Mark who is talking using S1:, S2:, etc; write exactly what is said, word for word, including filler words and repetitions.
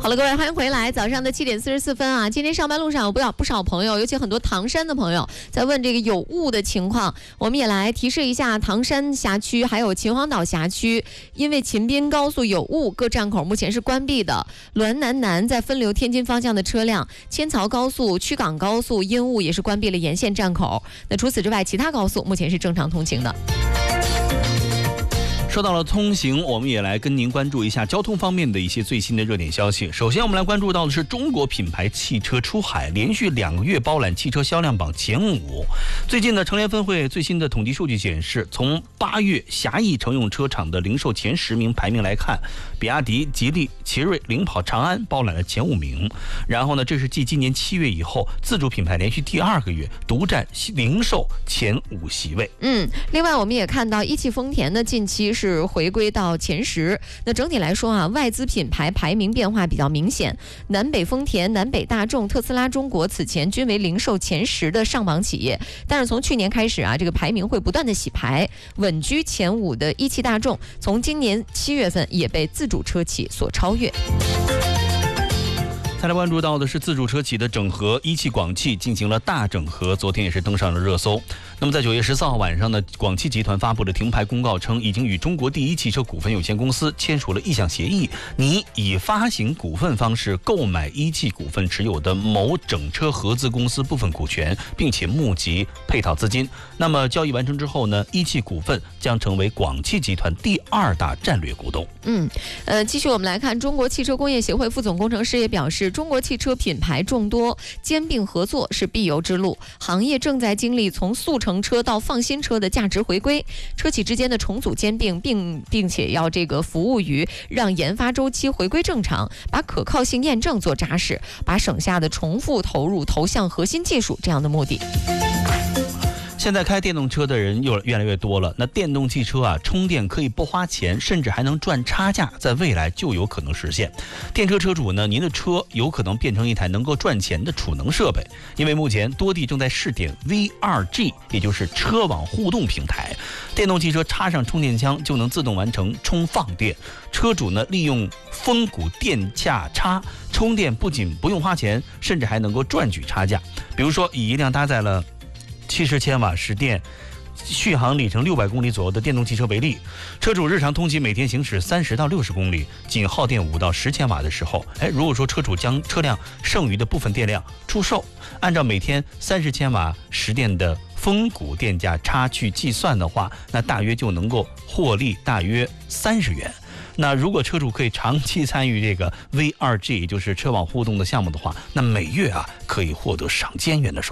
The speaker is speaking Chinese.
S1: 好了，各位，欢迎回来。早上的七点四十四分啊，今天上班路上有不少不少朋友，尤其很多唐山的朋友在问这个有雾的情况。我们也来提示一下，唐山辖区还有秦皇岛辖区，因为秦滨高速有雾，各站口目前是关闭的。滦南南在分流天津方向的车辆，千曹高速、曲港高速因雾也是关闭了沿线站口。那除此之外，其他高速目前是正常通行的。
S2: 说到了通行，我们也来跟您关注一下交通方面的一些最新的热点消息。首先我们来关注到的是中国品牌汽车出海连续两个月包揽汽车销量榜前五。最近的成联分会最新的统计数据显示，从八月狭义乘用车厂的零售前十名排名来看，比亚迪、吉利、奇瑞领跑长安包揽了前五名。然后呢，这是继今年七月以后，自主品牌连续第二个月独占零售前五席位。
S1: 嗯，另外我们也看到一汽丰田呢近期是是回归到前十。那整体来说啊，外资品牌排名变化比较明显，南北丰田、南北大众、特斯拉中国此前均为零售前十的上榜企业，但是从去年开始啊，这个排名会不断的洗牌，稳居前五的一汽大众，从今年七月份也被自主车企所超越。
S2: 再来关注到的是自主车企的整合，一汽广汽进行了大整合，昨天也是登上了热搜。那么在九月十四号晚上呢，广汽集团发布的停牌公告称，已经与中国第一汽车股份有限公司签署了意向协议，拟以发行股份方式购买一汽股份持有的某整车合资公司部分股权，并且募集配套资金。那么交易完成之后呢，一汽股份将成为广汽集团第二大战略股东。
S1: 嗯，呃，继续我们来看，中国汽车工业协会副总工程师也表示，中国汽车品牌众多，兼并合作是必由之路。行业正在经历从速成车到放心车的价值回归，车企之间的重组兼并，并并且要这个服务于让研发周期回归正常，把可靠性验证做扎实，把省下的重复投入投向核心技术这样的目的。
S2: 现在开电动车的人又越来越多了，那电动汽车啊，充电可以不花钱，甚至还能赚差价，在未来就有可能实现。电车车主呢，您的车有可能变成一台能够赚钱的储能设备，因为目前多地正在试点 V 二 G， 也就是车网互动平台。电动汽车插上充电枪就能自动完成充放电，车主呢利用峰谷电价差充电，不仅不用花钱，甚至还能够赚取差价。比如说，以一辆搭载了七十千瓦时电、续航里程六百公里左右的电动汽车为例，车主日常通勤每天行驶三十到六十公里，仅耗电五到十千瓦的时候，哎，如果说车主将车辆剩余的部分电量出售，按照每天三十千瓦时电的峰谷电价差去计算的话，那大约就能够获利大约三十元。那如果车主可以长期参与这个 V 二 G， 也就是车网互动的项目的话，那每月啊可以获得上千元的收入。